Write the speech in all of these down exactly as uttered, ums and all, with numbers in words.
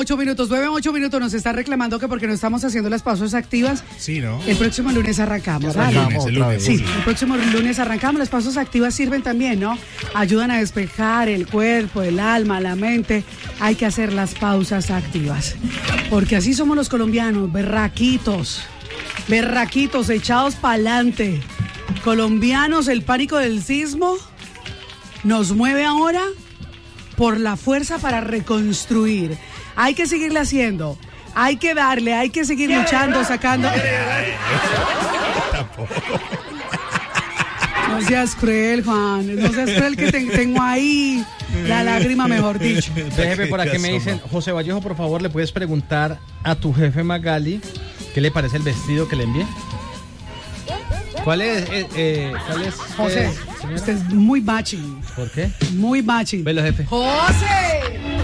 ocho minutos, nueve, ocho minutos. Nos está reclamando que porque no estamos haciendo las pausas activas. Sí, ¿no? El próximo lunes arrancamos. El lunes, el lunes. Sí, el próximo lunes arrancamos. Las pausas activas sirven también, ¿no? Ayudan a despejar el cuerpo, el alma, la mente. Hay que hacer las pausas activas. Porque así somos los colombianos, berraquitos. Berraquitos, echados pa'lante. Colombianos, el pánico del sismo nos mueve ahora por la fuerza para reconstruir. Hay que seguirle haciendo, hay que darle, hay que seguir luchando, sacando. No seas cruel, Juan, no seas cruel que te, tengo ahí la lágrima, mejor dicho. Jefe, por aquí me dicen, José Vallejo, por favor, ¿le puedes preguntar a tu jefe Magali qué le parece el vestido que le envié? ¿Cuál es? Eh, eh, ¿Cuál es? José, eh, usted es muy matching. ¿Por qué? Muy matching. Velo, jefe. ¡José!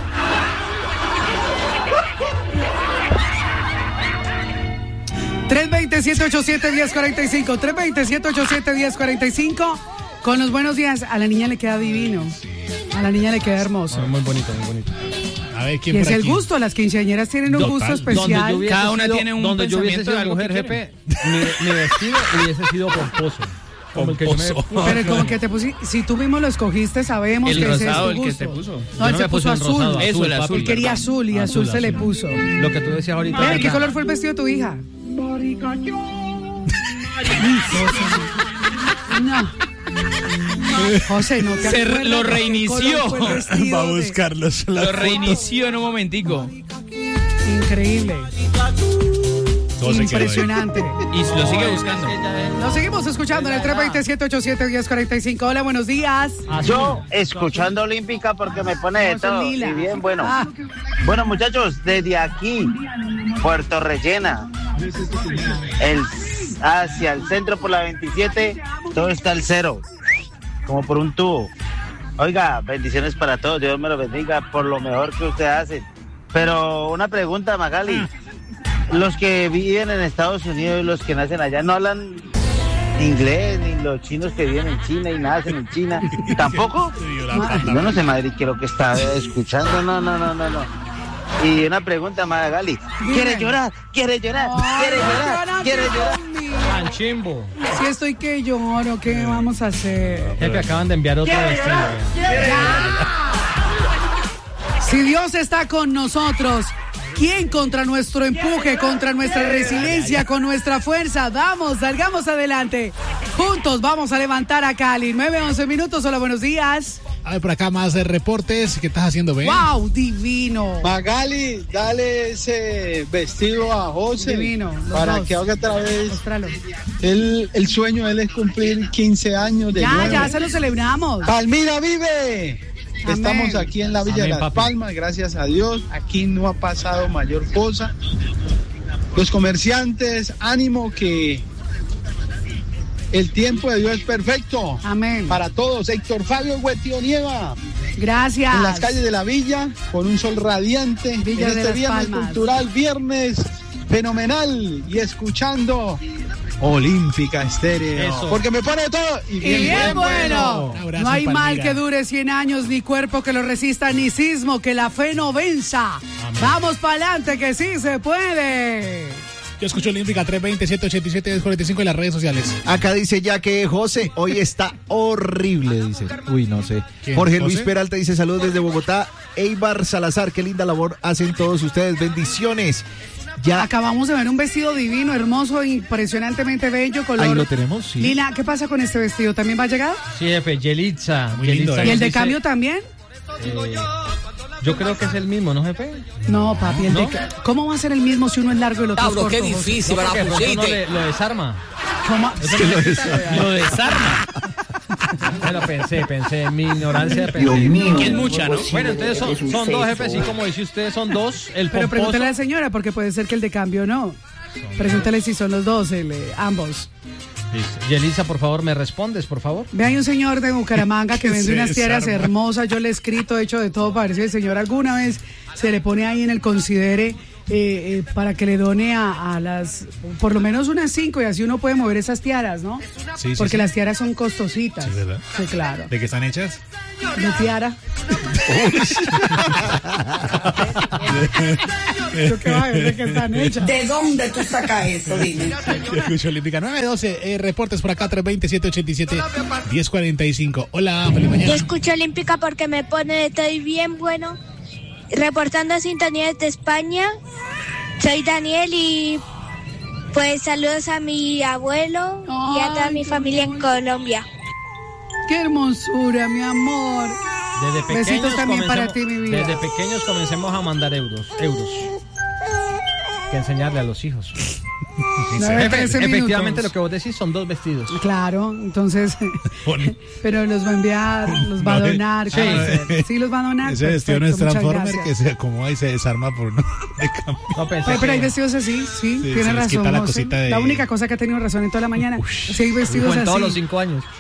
tres dos cero, siete ocho siete, uno cero cuatro cinco. tres dos cero, siete ocho siete, uno cero cuatro cinco. Con los buenos días, a la niña le queda divino. A la niña le queda hermoso. Muy bonito, muy bonito. A ver, ¿quién Y por es el aquí? gusto, las quinceañeras tienen un Total. gusto especial. Donde yo Cada una sido, tiene un donde yo hubiese pensamiento sido de algo mujer, que jefe, mi, mi vestido hubiese sido pomposo. Como el que yo me- Pomposo. Pero como que te pusiste, si tú mismo lo escogiste, sabemos El que ese es rosado, tu el que gusto. te puso. No, Yo él no se me puso puse el azul. rosado, Eso, el papi. azul. Él quería azul y azul, Azul, se le azul. puso. Lo que tú decías ahorita. Ven, ¿qué ¿verdad? color fue el vestido de tu hija? No. José, no te Se acuerdas lo de qué reinició. color fue el vestido Va a de- buscarlos. las Lo fotos. reinició en un momentico. Increíble. Todo se quedó ahí. Impresionante. Y lo sigue buscando. Nos seguimos escuchando en el tres dos cero, siete ocho siete, uno cero cuatro cinco. Hola, buenos días. Yo escuchando Olímpica porque me pone de No, son todo. lila. Y bien, bueno. Ah. Bueno, muchachos, desde aquí, Puerto Rellena, el, hacia el centro por la veintisiete, todo está al cero, como por un tubo. Oiga, bendiciones para todos, Dios me lo bendiga por lo mejor que ustedes hacen. Pero una pregunta, Magali. Los que viven en Estados Unidos y los que nacen allá no hablan inglés, ni los chinos que viven en China y nacen en China. ¿Tampoco? Se dio la pata. No, no sé, Madrid, que lo que está escuchando, no, no, no, no, no. Y una pregunta, Magali. ¿Quiere llorar? ¿Quiere llorar? ¿Quiere llorar? ¿Quiere llorar? Tan chimbo. Si estoy que lloro, ¿qué vamos a hacer? Jefe, acaban de enviar otro vestido. Si Dios está con nosotros, ¿quién contra nuestro empuje, contra nuestra resiliencia, con nuestra fuerza? Vamos, salgamos adelante. Juntos vamos a levantar a Cali. nueve, once minutos. Hola, buenos días. A ver, por acá más eh, reportes. ¿Qué estás haciendo, Ben? ¡Wow! Divino. Magali, dale ese vestido a José Divino, los para dos. que haga otra vez. Mostralo. Él, el sueño de él es cumplir quince años de Ya, nuevo. ya se lo celebramos. ¡Palmira vive! Amén. Estamos aquí en la Villa Amén, de Las papi. Palmas, gracias a Dios. Aquí no ha pasado mayor cosa. Los comerciantes, ánimo que el tiempo de Dios es perfecto. Amén. Para todos, Héctor Fabio Huetío Nieva. Gracias. En las calles de la villa, con un sol radiante, Villa en de este Las viernes Palmas. cultural, viernes fenomenal, y escuchando Olímpica Estéreo. Eso. Porque me pone de todo y Y bien, bien bueno. Un abrazo, No hay mal Palmira. que dure cien años, ni cuerpo que lo resista, ni sismo que la fe no venza. Vamos para adelante, que sí se puede. Yo escucho Olímpica tres dos cero, siete ocho siete, uno cero cuatro cinco en las redes sociales. Acá dice ya que José, hoy está horrible, dice. Uy, no sé. ¿Quién? Jorge ¿José? Luis Peralta dice saludos desde Bogotá. Eibar Salazar, qué linda labor hacen todos ustedes. Bendiciones. Ya Acabamos de ver un vestido divino, hermoso, impresionantemente bello, color. ahí lo tenemos, sí. Lila, ¿qué pasa con este vestido? ¿También va a llegar? Sí, jefe, Yelitza. Muy lindo, Yelitza ¿eh? ¿Y el nos de dice, cambio también? eh, yo creo que es el mismo, ¿no, jefe? No, papi, el de ¿No? ca- ¿cómo va a ser el mismo si uno es largo y el otro es corto? qué José? difícil, No, porque de pronto uno pusiste. le- lo desarma. ¿Cómo? Lo desarma. Bueno, pensé, pensé en mi ignorancia. Pensé. Que es mucha, ¿no? Bueno, entonces son, son dos jefes, y como dice usted, son dos. El Pero pomposo. pregúntale a la señora, porque puede ser que el de cambio no. Pregúntale si son los dos, el, eh, ambos. Listo. Yelitza, por favor, ¿me respondes, por favor? Ve, hay un señor de Bucaramanga que ¿Qué vende se unas tierras desarma? hermosas. Yo le he escrito, he hecho de todo para ver si el señor alguna vez se le pone ahí en el considere eh, eh, para que le done a, a las, por lo menos unas cinco, y así uno puede mover esas tiaras, ¿no? Sí, sí, Porque sí. las tiaras son costositas. Sí, ¿verdad? Sí, claro. ¿De qué están hechas? De tiara. ¿Yo qué va a ver de qué están hechas? ¿De dónde tú sacas eso? Dime. Escucho Olímpica nueve doce, eh, reportes por acá, tres veinte, siete ochenta y siete, diez cuarenta y cinco. Hola, feliz mañana. Yo escucho Olímpica porque me pone estoy bien bueno. Reportando sintonía desde España. Soy Daniel y pues saludos a mi abuelo y a toda mi familia en Colombia. Qué hermosura, mi amor. Desde pequeños Besitos también para comencemos- ti, mi vida. Desde pequeños comencemos a mandar euros, euros. Que enseñarle a los hijos. Nueve, Efe- trece efectivamente minutos. lo que vos decís son dos vestidos. Claro, entonces, pero los va a enviar, los va a No, donar. sí. ¿cómo va a ser? Sí, los va a donar. Ese vestido no es perfecto, muchas Transformer que gracias. se acomoda y se desarma por uno de cambio. No pensé Pero, pero hay que- vestidos así, sí, Sí, tiene se les razón. quita la José. cosita de- La única cosa que ha tenido razón en toda la mañana. Sí, hay vestidos Fue en todos los así. cinco años.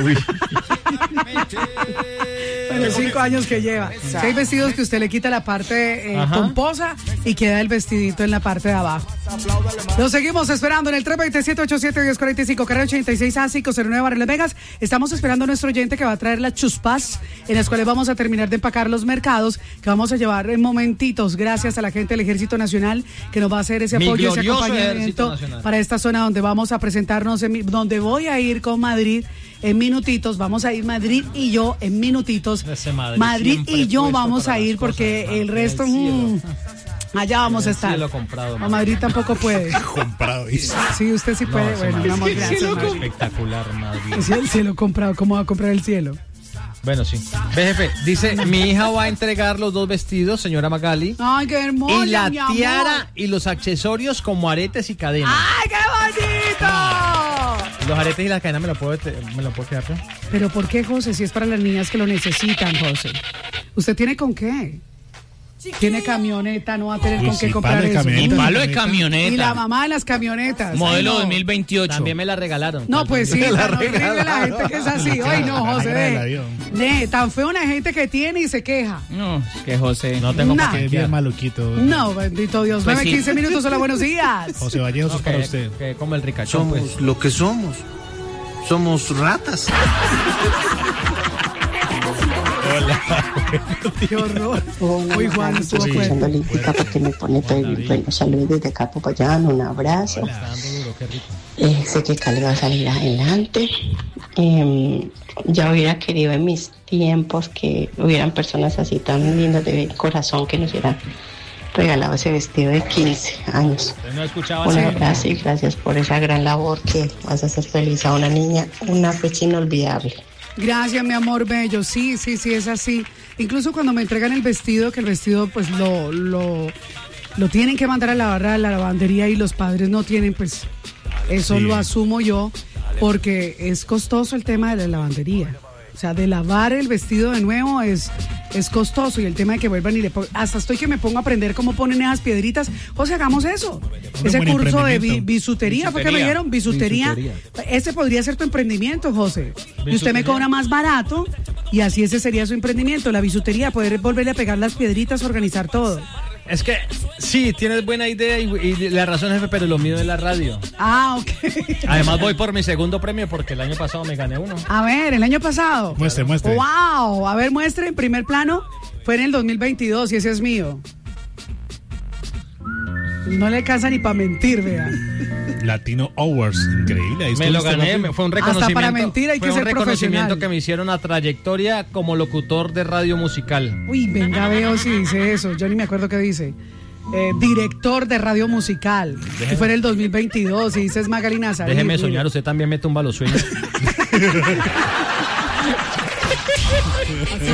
Bueno, cinco años que lleva. Sí, hay vestidos que usted le quita la parte eh, Ajá. pomposa y queda el vestidito en la parte de abajo. Lo seguimos esperando en el tres veintisiete, ochenta y siete, diez cuarenta y cinco, carrera ochenta y seis A cinco cero nueve Barrio Las Vegas. Estamos esperando a nuestro oyente que va a traer las chuspas, en las cuales vamos a terminar de empacar los mercados, que vamos a llevar en momentitos, gracias a la gente del Ejército Nacional, que nos va a hacer ese Mi apoyo, ese glorioso Ejército acompañamiento Nacional. para esta zona donde vamos a presentarnos, en mi- donde voy a ir con Madrid en minutitos. Vamos a ir Madrid y yo en minutitos. Ese Madrid Madrid siempre y yo puesto vamos para a las ir cosas, porque hermano, el en resto, el cielo. mm, allá vamos a En el estar. cielo comprado, A man. Madrid tampoco puede. Comprado, dice. Sí, usted sí puede. ese Bueno, mi Madrid amor, es gracias. Madrid. espectacular, Madrid. Si el cielo comprado, ¿cómo va a comprar el cielo? Bueno, sí. Ve, jefe, dice, mi hija va a entregar los dos vestidos, señora Magali, Ay, qué hermoso. y la mi amor. tiara y los accesorios como aretes y cadenas. ¡Ay, qué bonito! Los aretes y las cadenas me lo puedo, te- me lo puedo quedar, ¿no? Pero ¿por qué, José? Si es para las niñas que lo necesitan, José. ¿Usted tiene con qué? Tiene camioneta, no va a tener Uy, con qué sí, comprar palo de eso. camioneta. Y palo de Y la camioneta. mamá de las camionetas. Modelo Ay, no. dos mil veintiocho. También me la regalaron. No, pues sí, La tan horrible la regalaron. gente que es así. Ay, no, La José. negra del de- avión. de, tan feo una gente que tiene y se queja. No, es que José. No tengo Nah. para Que es bien maluquito. No, bendito Dios. Pues nueve sí. quince minutos, hola, buenos días. José Vallejo, eso es para usted. Que como el ricachón, Somos pues. lo que somos. Somos ratas. Qué horror. Uy, Juan, estuvo Estoy fuerte. escuchando Olímpica porque me pone todo bien. Bueno, saludos desde acá, Popayán, un abrazo. Está dando duro, qué rico. Eh, sé que Cali va a salir adelante. Eh, ya hubiera querido en mis tiempos que hubieran personas así tan lindas de corazón que nos hubieran regalado ese vestido de quince años. Usted no escuchaba Un así. abrazo y gracias por esa gran labor que vas a hacer feliz a una niña, una fecha inolvidable. Gracias, mi amor bello. Sí, sí, sí, es así. Incluso cuando me entregan el vestido, que el vestido pues lo, lo, lo tienen que mandar a lavar a la lavandería y los padres no tienen, pues eso Sí. lo asumo yo, porque es costoso el tema de la lavandería. O sea, de lavar el vestido de nuevo es, es costoso, y el tema de que vuelvan y le pongan, hasta estoy que me pongo a aprender cómo ponen esas piedritas. José, hagamos eso. Ese buen curso de bi- emprendimiento. bisutería, ¿por qué me dieron? Bisutería. Ese podría ser tu emprendimiento, José. Y usted me Bisutería. cobra más barato y así ese sería su emprendimiento, la bisutería, poder volverle a pegar las piedritas, organizar todo. Es que sí, tienes buena idea y, y la razón, jefe, pero lo mío es la radio. Ah, ok. Además voy por mi segundo premio porque el año pasado me gané uno. A ver, el año pasado. Muestre, muestre. Wow, a ver, muestre en primer plano. Fue en el dos mil veintidós y ese es mío. No le alcanza ni para mentir, vea. Latino Awards, increíble. Ahí Me lo estuviste, gané, papi. me- fue un Hasta reconocimiento. para mentir hay que fue un ser reconocimiento profesional. que me hicieron a trayectoria como locutor de radio musical. Uy, venga, veo si dice eso. Yo ni me acuerdo qué dice. Eh, director de radio musical. Y fue en el dos mil veintidós y dices Magali Nazarí. Déjeme soñar, usted también me tumba los sueños.